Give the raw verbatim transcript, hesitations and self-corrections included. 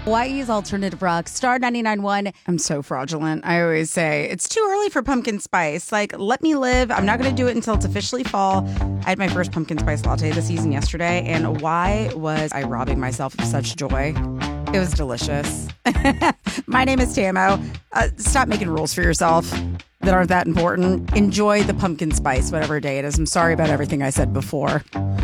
Hawaii's alternative rock, Star ninety-nine point one. I'm so fraudulent. I always say it's too early for pumpkin spice. Like, let me live. I'm not going to do it until it's officially fall. I had my first pumpkin spice latte this season yesterday, and why was I robbing myself of such joy? It was delicious. My name is Tamo. Uh, stop making rules for yourself that aren't that important. Enjoy the pumpkin spice, whatever day it is. I'm sorry about everything I said before.